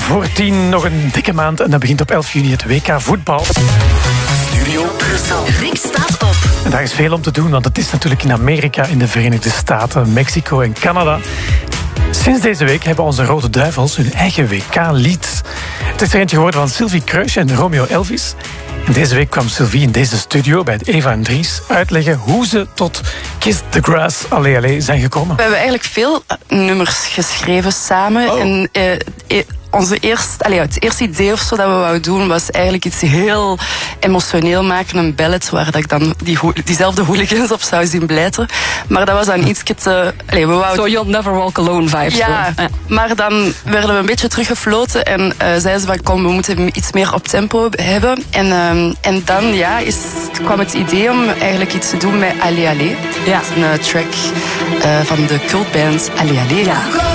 voor 10, nog een dikke maand. En dan begint op 11 juni het WK voetbal. Studio Brussel. Rick staat op. En daar is veel om te doen, want het is natuurlijk in Amerika, in de Verenigde Staten, Mexico en Canada. Sinds deze week hebben onze Rode Duivels hun eigen WK-lied. Het is er eentje geworden van Sylvie Kruijs en Romeo Elvis. En deze week kwam Sylvie in deze studio bij Eva en Dries uitleggen hoe ze tot Kiss the Grass, Allee Allee, zijn gekomen. We hebben eigenlijk veel nummers geschreven samen. Oh. En het eerste idee of zo dat we wouden doen was eigenlijk iets heel emotioneel maken, een ballad waar dat ik dan diezelfde hooligans op zou zien blijten. Maar dat was dan iets te... we wouden... So You'll Never Walk Alone vibes. Ja, maar dan werden we een beetje teruggefloten en zeiden ze van kom, we moeten iets meer op tempo hebben. En dan kwam het idee om eigenlijk iets te doen met Allee Allee. Ja. Een track van de cultband Allee Allee. Ja.